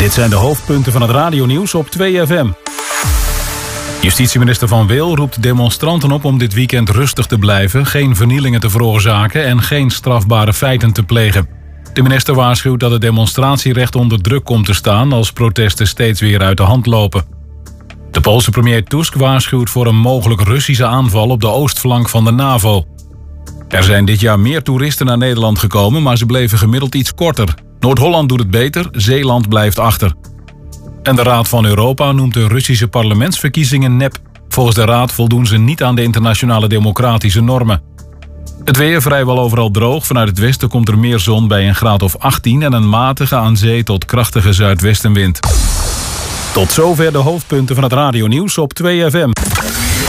Dit zijn de hoofdpunten van het radionieuws op 2FM. Justitieminister Van Wil roept demonstranten op om dit weekend rustig te blijven, geen vernielingen te veroorzaken en geen strafbare feiten te plegen. De minister waarschuwt dat het demonstratierecht onder druk komt te staan als protesten steeds weer uit de hand lopen. De Poolse premier Tusk waarschuwt voor een mogelijk Russische aanval op de oostflank van de NAVO. Er zijn dit jaar meer toeristen naar Nederland gekomen, maar ze bleven gemiddeld iets korter. Noord-Holland doet het beter, Zeeland blijft achter. En de Raad van Europa noemt de Russische parlementsverkiezingen nep. Volgens de Raad voldoen ze niet aan de internationale democratische normen. Het weer vrijwel overal droog. Vanuit het westen komt er meer zon bij een graad of 18... en een matige aan zee tot krachtige zuidwestenwind. Tot zover de hoofdpunten van het radionieuws op 2FM.